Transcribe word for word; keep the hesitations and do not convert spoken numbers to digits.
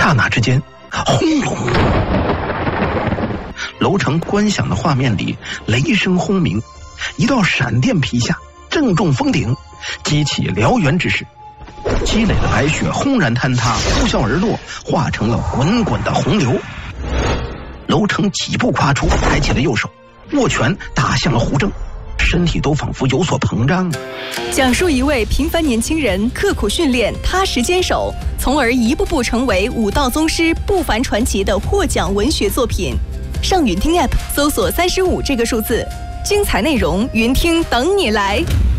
刹那之间，轰隆！楼城观想的画面里，雷声轰鸣，一道闪电劈下，正中峰顶，激起燎原之势。积累的白雪轰然坍塌，呼啸而落，化成了滚滚的洪流。楼城几步跨出，抬起了右手，握拳打向了胡征，身体都仿佛有所膨胀。 讲述一位平凡年轻人刻苦训练、踏实坚守，从而一步步成为武道宗师不凡传奇的获奖文学作品。上云听 App 搜索三十五这个数字，精彩内容云听等你来。